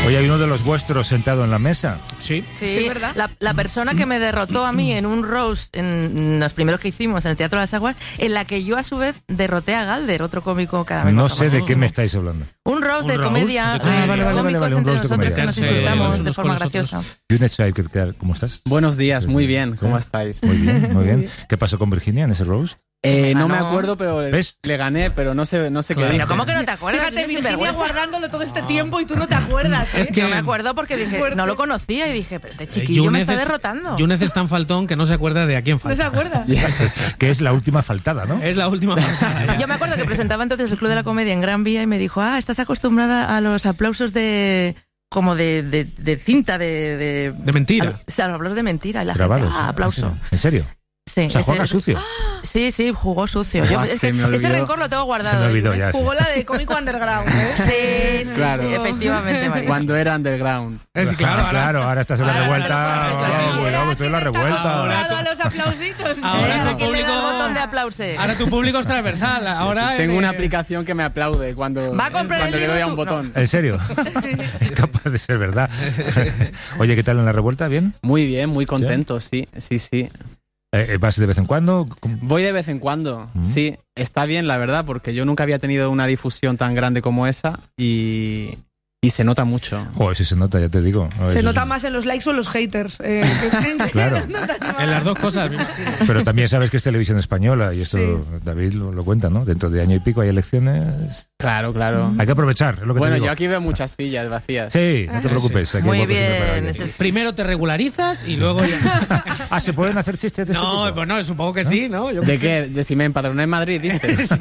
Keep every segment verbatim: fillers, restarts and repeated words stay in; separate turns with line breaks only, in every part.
Hoy hay uno de los vuestros sentado en la mesa.
Sí,
Sí,
sí, ¿verdad?
La, la persona que me derrotó a mí en un roast, en los primeros que hicimos en el Teatro de las Aguas, en la que yo a su vez derroté a Galder, otro cómico cada vez
No
más
sé de
famoso.
qué me estáis hablando.
Un roast
¿Un
de
roast?
comedia,
¿De
eh,
comedia? Ah, vale, vale,
cómicos
vale, un
entre
roast de
nosotros
comedia.
que nos
Sí,
insultamos
unos
de
con
forma
nosotros.
graciosa.
Yunet Saib, ¿cómo estás?
Buenos días, muy bien, ¿cómo
Sí.
estáis?
Muy bien, muy bien. ¿Qué pasó con Virginia en ese roast?
Eh, no me
ganó.
acuerdo, pero
¿Ves?
le gané, pero no sé, no sé
Claro.
qué
Pero
dije.
¿cómo que no te acuerdas?
Fíjate,
Tienes
Virginia
sinvergüenza.
guardándolo todo este tiempo y tú no te acuerdas, ¿eh?
Es que-
Yo me acuerdo porque dije,
Fuerte.
no lo conocía y dije, pero este
Eh,
chiquillo me
Yúnez
está
es-
derrotando.
Yúnez es tan faltón que no se acuerda de a quién
¿No
falta.
se acuerda?
Que es la última faltada, ¿no?
Es la última.
Yo me acuerdo que presentaba entonces el Club de la Comedia en Gran Vía y me dijo, ah, estás acostumbrada a los aplausos de... como de, de, de cinta, de... De,
De mentira.
O sea, los aplausos de mentira. Y la
Grabado.
gente, ah, aplauso.
¿En serio?
Sí,
O sea,
ese-
juega sucio.
Sí, sí, jugó sucio. Yo-
Ah,
es
se
que
me olvidó.
ese rencor lo tengo guardado.
Se me olvidó
¿eh?
ya.
Jugó la de cómico underground, ¿eh?
Sí, sí,
Claro.
sí, efectivamente, María.
Cuando era underground.
Es claro,
Ah,
ahora-
claro, ahora estás en la
ahora-
revuelta.
ahora-
Ah,
ahora-
bueno, estoy en la
Ahora
revuelta.
a los aplausitos.
Ahora
Eh,
tu
¿a quién le da el
público-
botón de aplausos?
Ahora tu público es transversal. Ahora
Tengo
eh,
una aplicación que me aplaude cuando,
Va a comprar
cuando
el
le doy
libro
a un
tú-
botón.
¿En serio? Es capaz de ser verdad. Oye, ¿qué tal en la revuelta? ¿Bien?
Muy bien, muy contento, sí, sí, sí.
Eh, ¿Vas de vez en cuando? ¿Cómo?
Voy de vez en cuando,
Mm.
sí. Está bien, la verdad, porque yo nunca había tenido una difusión tan grande como esa y, y se nota mucho.
Joder, si se nota, ya te digo.
Se
Eso
nota
es-
más en los likes o en los haters. Eh, que-
Claro.
en las dos cosas. me imagino.
Pero también sabes que es televisión española y esto
Sí.
David lo, lo cuenta, ¿no? Dentro de año y pico hay elecciones.
Claro, claro.
Hay que aprovechar, es lo que
Bueno,
te digo.
yo aquí veo muchas sillas vacías.
Sí, no te preocupes. aquí hay
Muy
huecos siempre para
bien.
alguien.
es el-
Primero te regularizas y luego ya.
Ah, ¿se pueden hacer chistes de este
No,
tipo?
pues no, supongo que sí, ¿no? Yo
¿De
qué sé.
qué? ¿De si me empadroné en Madrid, dices?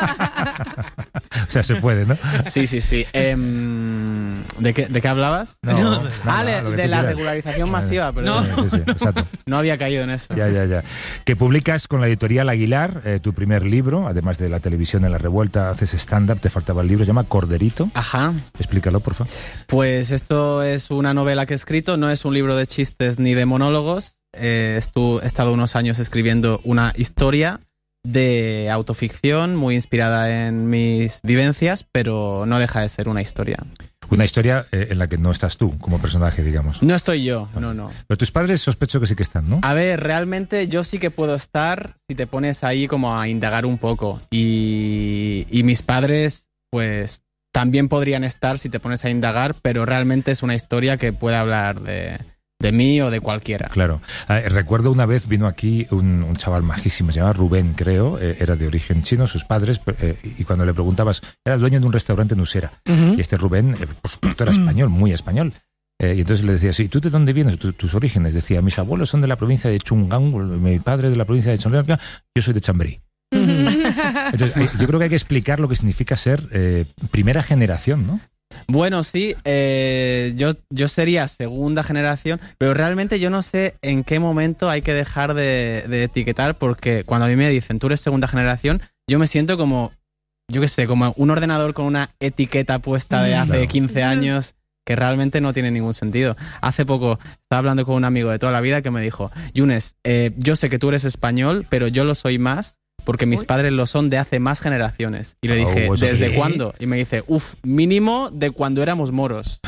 O sea, se puede, ¿no?
Sí, sí, sí. Em, ¿de, qué, ¿De qué hablabas?
No,
No,
nada,
ah, le-
lo que
de
tú
la
quieras.
regularización masiva, pero
No.
no.
Sí, sí, exacto.
había caído en eso.
Ya, ya, ya. Que publicas con la editorial Aguilar eh, tu primer libro, además de la televisión en la revuelta, haces stand-up, te faltaba el libro, se llama Corderito.
Ajá.
Explícalo, por favor.
Pues esto es una novela que he escrito, no es un libro de chistes ni de monólogos. Eh, estu- he estado unos años escribiendo una historia de autoficción muy inspirada en mis vivencias, pero no deja de ser una historia.
Una historia eh, en la que no estás tú como personaje, digamos.
No estoy yo, no, no.
Pero tus padres sospecho que sí que están, ¿no?
A ver, realmente yo sí que puedo estar si te pones ahí como a indagar un poco. Y, y mis padres, pues también podrían estar si te pones a indagar, pero realmente es una historia que puede hablar de, de mí o de cualquiera.
Claro. Eh, recuerdo una vez vino aquí un, un chaval majísimo, se llama Rubén, creo, eh, era de origen chino, sus padres, eh, y cuando le preguntabas, era el dueño de un restaurante en Usera. Y este Rubén, eh, por supuesto, era español, muy español. Eh, y entonces le decía, sí, ¿tú de dónde vienes? ¿Tu- tus orígenes? Decía, mis abuelos son de la provincia de Chungang, mi padre de la provincia de Chonrealca, yo soy de Chamberí. Entonces, hay- yo creo que hay que explicar lo que significa ser eh, primera generación, ¿no?
Bueno, sí, eh, yo, yo sería segunda generación, pero realmente yo no sé en qué momento hay que dejar de, de etiquetar, porque cuando a mí me dicen, tú eres segunda generación, yo me siento como, yo qué sé, como un ordenador con una etiqueta puesta de hace
Claro.
quince años que realmente no tiene ningún sentido. Hace poco estaba hablando con un amigo de toda la vida que me dijo, Yunes, eh, yo sé que tú eres español, pero yo lo soy más porque mis
Uy.
padres lo son de hace más generaciones. Y le dije,
Oh, ¿eso
¿desde
qué?
cuándo? Y me dice, uff, mínimo de cuando éramos moros.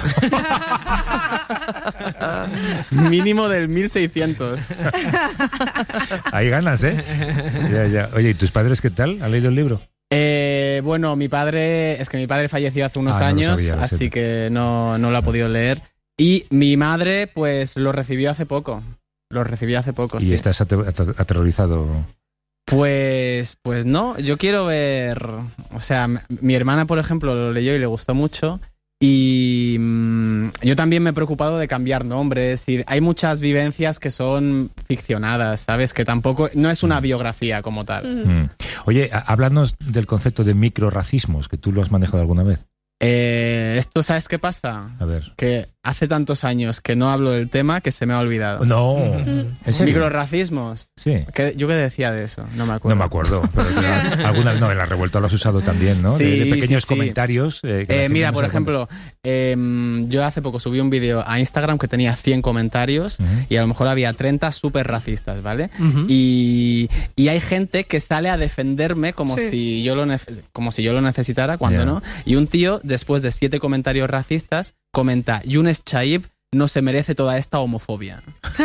Mínimo del mil seiscientos.
Hay ganas, ¿eh? Ya, ya. Oye, ¿y tus padres qué tal? ¿Han leído el libro?
Eh, bueno, mi padre, es que mi padre falleció hace unos
Ah, no lo
años,
sabía, lo
así
siento.
que no, no lo ha podido leer. Y mi madre, pues lo recibió hace poco. Lo recibió hace poco,
Y
sí.
estás ate- ate- aterrorizado.
Pues, pues no, yo quiero ver, o sea, m- mi hermana, por ejemplo, lo leyó y le gustó mucho. Y mm, yo también me he preocupado de cambiar nombres y hay muchas vivencias que son ficcionadas, ¿sabes? Que tampoco, no es una biografía como tal.
Mm. Oye, a- háblanos del concepto de microracismos, que tú lo has manejado alguna vez.
Eh, esto, ¿sabes qué pasa?
A ver.
Que hace tantos años que no hablo del tema que se me ha olvidado.
No, ¿en serio?
Microracismos.
Sí.
¿Qué- ¿Yo qué decía de eso? No me acuerdo.
No me acuerdo, pero claro, alguna, no, en la revuelta lo has usado también, ¿no?
Sí,
de, de pequeños
sí, sí.
comentarios. eh, que la
Eh,
gente
mira,
no
por
se da cuenta.
ejemplo, eh, yo hace poco subí un vídeo a Instagram que tenía cien comentarios
Ujú.
y a lo mejor había treinta súper racistas, ¿vale?
Ujú.
Y, y hay gente que sale a defenderme como,
Sí.
si yo lo nece- como si yo lo necesitara, cuando
Ya.
no. Y un tío, después de siete comentarios comentarios racistas, comenta: Younes Chaib no se merece toda esta homofobia.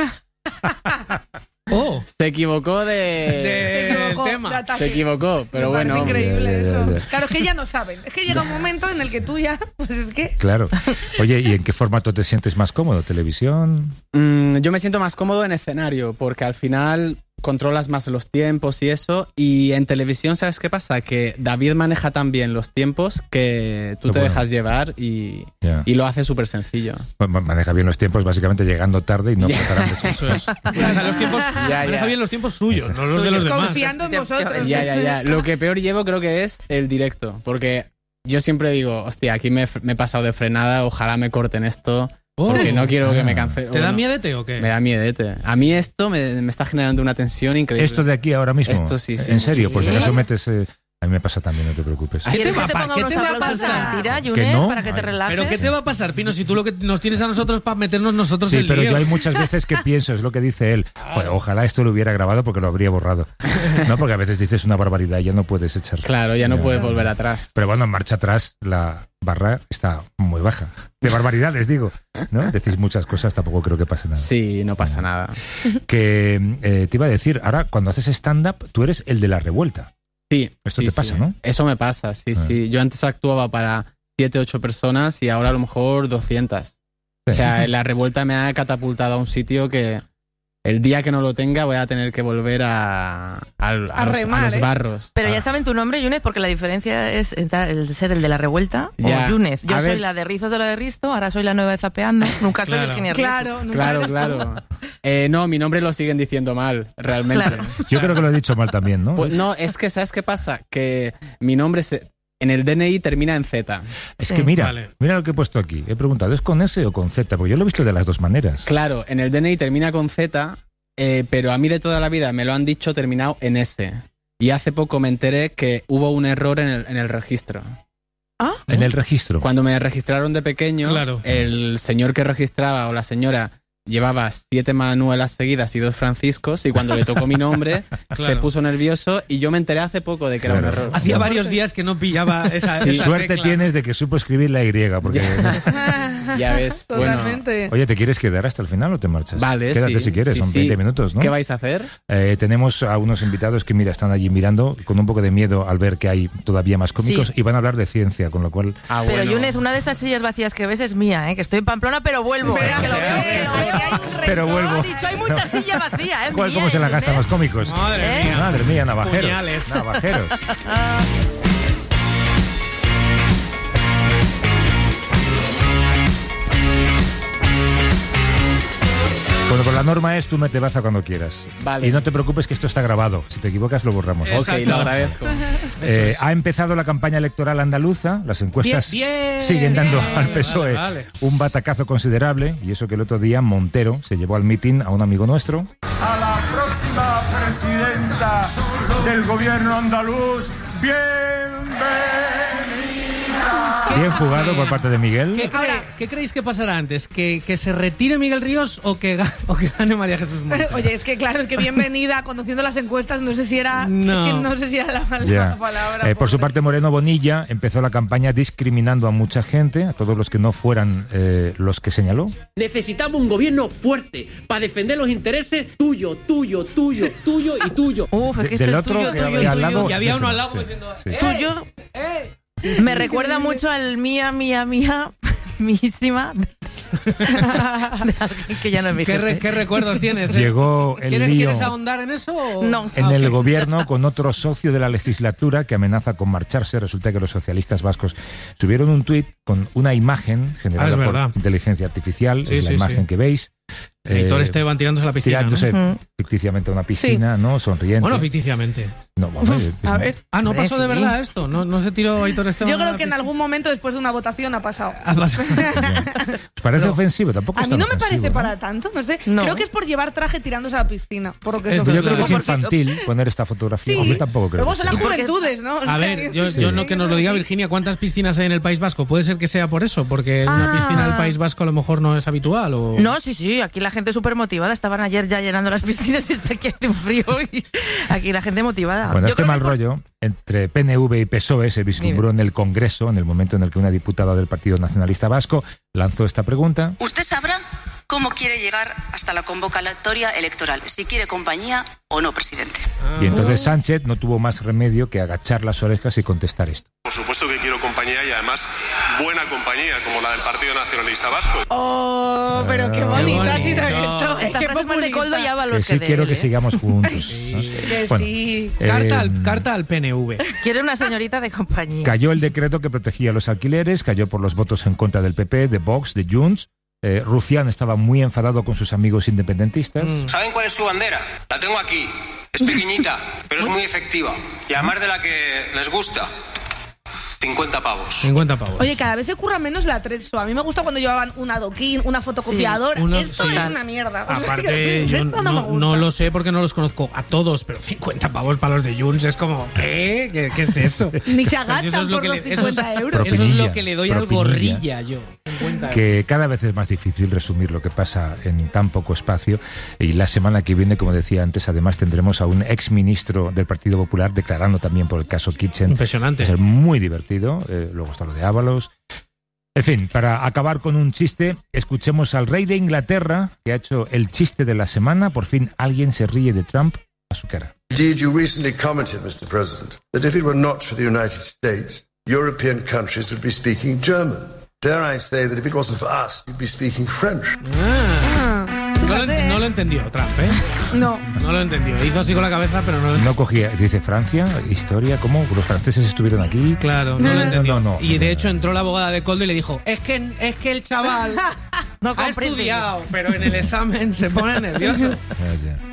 Oh,
Se equivocó de...
de-
Se equivocó,
el tema.
de ataque.
Se equivocó, pero
Me parece
bueno.
increíble
Ya, ya,
eso.
ya, ya.
Claro, es que ya no saben. Es que llega un momento en el que tú ya, pues es que...
Claro. Oye, ¿y en qué formato te sientes más cómodo? ¿Televisión?
Mm, yo me siento más cómodo en escenario, porque al final controlas más los tiempos y eso. Y en televisión, ¿sabes qué pasa? Que David maneja tan bien los tiempos que tú
Lo
te
bueno.
dejas llevar y,
Ya.
y lo hace súper sencillo.
Bueno, maneja bien los tiempos, básicamente llegando tarde y no
Ya.
preparándose.
Eso es. Maneja los tiempos,
Ya,
maneja
ya.
bien los tiempos suyos, no los de los demás.
Confiando en
Ya,
vosotros.
Ya, ya, ya. Lo que peor llevo creo que es el directo, porque yo siempre digo, hostia, aquí me, me he pasado de frenada, ojalá me corten esto,
Oh.
porque no quiero que me
Ah.
cancelen.
¿Te da
Bueno,
miedete o qué?
Me da miedete. A mí esto me, me está generando una tensión increíble.
Esto de aquí ahora mismo.
Esto sí, sí.
En serio,
Sí,
pues
sí.
si acaso metes... eh, a mí me pasa también, no te preocupes.
Ay,
¿Quieres
te
que te
va-
ponga
qué
unos
te va a
aplausos de
pasar?
mentira,
¿Que
Younes,
no?
para que te
Ay.
relajes?
¿Pero qué te va a pasar, Pino, si tú lo que nos tienes a nosotros para meternos nosotros
Sí,
en
pero
lío?
yo hay muchas veces que pienso, es lo que dice él, joder, ojalá esto lo hubiera grabado porque lo habría borrado. No, porque a veces dices una barbaridad y ya no puedes echar.
Claro, ya no
Ya.
puedes volver atrás.
Pero bueno, en marcha atrás la barra está muy baja. De barbaridades, digo. ¿No? Decís muchas cosas, tampoco creo que pase nada.
Sí, no pasa nada.
Que eh, te iba a decir, ahora cuando haces stand-up, tú eres el de la revuelta.
Sí.
Esto
sí,
te pasa,
sí.
¿no?
Eso me pasa, sí,
Ah.
sí. Yo antes actuaba para siete, ocho personas y ahora a lo mejor doscientas. O sea, la revuelta me ha catapultado a un sitio que el día que no lo tenga voy a tener que volver a, a, a
A
los, a
remar,
los
¿eh?
barros.
Pero
Ah.
ya saben tu nombre, Younes, porque la diferencia es entrar- el ser el de la revuelta
Ya.
o Younes. Yo
A
soy
ver.
la de Rizos de la de Risto, ahora soy la nueva de Zapeando. Nunca soy
Claro.
Virginia Rizzo.
Claro, nunca
Claro,
eras tú.
claro. Eh, no, mi nombre lo siguen diciendo mal, realmente.
Claro.
Yo creo que lo he dicho mal también, ¿no?
Pues no, es que ¿sabes qué pasa? Que mi nombre se- en el D N I termina en Z.
Es
Sí.
que mira,
Vale.
mira lo que he puesto aquí. He preguntado, ¿es con S o con Z? Porque yo lo he visto de las dos maneras.
Claro, en el D N I termina con Z, eh, pero a mí de toda la vida me lo han dicho terminado en S. Y hace poco me enteré que hubo un error en el, en el registro.
En el registro.
Cuando me registraron de pequeño,
Claro.
el señor que registraba o la señora llevaba siete Manuelas seguidas y dos Franciscos, y cuando le tocó mi nombre se
Claro.
puso nervioso y yo me enteré hace poco de que era un
Claro.
error.
Hacía varios días que no pillaba esa,
Sí.
esa
Suerte
tecla.
tienes de que supo escribir la Y, porque...
Ya ves, bueno.
Totalmente.
Oye, ¿te quieres quedar hasta el final o te marchas?
Vale,
Quédate
sí,
si quieres,
sí,
son
sí.
veinte minutos, ¿no?
¿Qué vais a hacer?
Eh, tenemos a unos invitados que, mira, están allí mirando con un poco de miedo al ver que hay todavía más cómicos
Sí.
y van a hablar de ciencia, con lo cual...
Ah,
Pero
bueno.
Younes, una de esas sillas vacías que ves es mía, ¿eh? Que estoy en Pamplona, pero vuelvo.
Pero
¿eh? Que lo veo, que lo veo.
Pero vuelvo.
Ha dicho, hay mucha silla vacía, ¿eh?
¿Cuál,
Mía,
¿Cómo se la gastan
Younes.
los cómicos?
Madre
¿Eh?
mía.
Madre mía, navajeros.
Puñales.
Navajeros. Bueno, pues la norma es tú me te vas a cuando quieras.
Vale.
Y no te preocupes que esto está grabado. Si te equivocas lo borramos.
Eh,
Ok,
Exacto.
lo agradezco.
Eh,
es.
ha empezado la campaña electoral andaluza. Las encuestas
Bien, bien,
siguen dando
bien.
al P S O E
Vale, vale.
un batacazo considerable. Y eso que el otro día Montero se llevó al mitin a un amigo nuestro.
A la próxima presidenta del gobierno andaluz, bienvenida.
Bien jugado por parte de Miguel.
¿Qué, cree- qué creéis que pasará antes? ¿Que, que se retire Miguel Ríos o que, ga- o que gane María Jesús Montero?
Oye, es que claro, es que bienvenida, conociendo las encuestas, no sé si era,
No.
es que no sé si era la, la
Ya.
palabra.
Eh, por su
pobre.
parte, Moreno Bonilla empezó la campaña discriminando a mucha gente, a todos los que no fueran eh, los que señaló.
Necesitamos un gobierno fuerte para defender los intereses tuyo, tuyo, tuyo, tuyo y tuyo.
Uf, es
De-
que
del
este
otro
tuyo,
que
tuyo,
había al
tuyo.
lado.
Y había uno
Ese,
al lado
sí,
diciendo,
sí.
"Eh,
Tuyo
eh".
me recuerda mucho al mía, mía, mía, mísima de alguien que ya no es mi
¿Qué, re-
jefe.
qué recuerdos tienes? eh?
Llegó el
¿Quieres,
lío
¿Quieres ahondar en eso? o-
No.
en
Ah,
el
ok.
gobierno con otro socio de la legislatura que amenaza con marcharse. Resulta que los socialistas vascos subieron un tuit con una imagen generada
Ah, es
por
verdad.
inteligencia artificial,
Sí,
es la
sí,
imagen
sí.
que veis.
Héctor
Eh,
Esteban tirándose a la piscina. ¿no?
tirándose
Ujú.
ficticiamente a una piscina, ¿no? Sonriente.
Bueno, ficticiamente.
no, bueno, es-
A ver,
Ah, ¿no
Hombre,
pasó de
sí.
verdad esto? ¿No, no se tiró Héctor Esteban?
yo
a la
creo que en
piscina?
algún momento después de una votación ha pasado.
Ah, pasó.
¿Os parece
Pero-
ofensivo? Tampoco
A
es
mí
tan
no me
ofensivo,
parece
¿no?
para tanto, no sé.
No.
Creo que es por llevar traje tirándose a la piscina. Por lo que
Esto
eso
Yo creo que es
Porque-
infantil poner esta fotografía.
Sí.
Hombre, tampoco creo
Luego
que
son
sea.
las
¿Y por qué?
juventudes, ¿no? O
A
sea,
ver, yo,
sí.
yo no que nos lo diga
Sí.
Virginia, ¿cuántas piscinas hay en el País Vasco? Puede ser que sea por eso, porque una
Ah.
piscina del País Vasco a lo mejor no es habitual. O...
No, sí, sí, aquí la gente súper motivada. Estaban ayer ya llenando las piscinas y está aquí hace un frío y aquí la gente motivada.
Bueno,
Yo
este
creo
mal
que por-
rollo entre P N V y P S O E se vislumbró en el Congreso en el momento en el que una diputada del Partido Nacionalista Vasco lanzó esta pregunta.
Usted sabrá cómo quiere llegar hasta la convocatoria electoral, si quiere compañía o no, presidente.
Y entonces Sánchez no tuvo más remedio que agachar las orejas y contestar esto.
Por supuesto que quiero compañía y además buena compañía, como la del Partido Nacionalista Vasco.
Oh, pero qué bonito ha sido esto.
Esta
Qué
frase es más de Coldo y Ábalos
Que sí
de
quiero
él,
que
¿eh?
sigamos juntos.
Sí,
¿no?
que
Bueno,
sí.
Carta, al,
eh,
carta al P N V.
Quiere una señorita de compañía.
Cayó el decreto que protegía los alquileres, cayó por los votos en contra del P P, de Vox, de Junts. Eh, Rufián estaba muy enfadado con sus amigos independentistas.
Mm.
¿Saben cuál es su bandera? La tengo aquí. Es pequeñita, pero es muy efectiva. Y además de la que les gusta, cincuenta pavos.
cincuenta pavos.
Oye, cada vez se curra menos la Trezzo. A mí me gusta cuando llevaban un adoquín, una fotocopiadora.
Sí, uno-
Esto
sí.
es una mierda. O sea,
Aparte,
que
yo
esto
no,
me gusta.
no lo sé porque no los conozco a todos, pero cincuenta pavos para los de Junts es como, ¿qué? ¿Qué, qué es eso?
Ni se
Eso
agachan
es lo
por
que
los
le- eso es-
cincuenta euros.
Eso es lo
Propinilla,
que le doy al
propinilla.
gorrilla yo. cincuenta euros.
Que cada vez es más difícil resumir lo que pasa en tan poco espacio. Y la semana que viene, como decía antes, además tendremos a un exministro del Partido Popular declarando también por el caso Kitchen.
Impresionante.
Va a ser muy divertido. Eh, luego está lo de Ábalos. En fin, para acabar con un chiste, escuchemos al rey de Inglaterra, que ha hecho el chiste de la semana. Por fin alguien se ríe de Trump a su cara.
Indeed, you recently commented, Mister President, that if it were not for the United States, European countries would be speaking German. Dare I say that if it wasn't for us, you'd be speaking French.
Ah. No, lo,
Fíjate.
no lo entendió Trump, ¿eh?
No.
No lo entendió. Hizo así con la cabeza, pero no lo entendió.
No cogía, dice Francia, historia, ¿cómo? Los franceses estuvieron aquí.
Claro, no,
No,
lo
no,
entendió.
no, no.
Y de hecho entró la abogada de Coldo y le dijo, es que, es que el chaval
No
ha
comprende.
estudiado, pero en el examen se pone nervioso.
Ya, ya.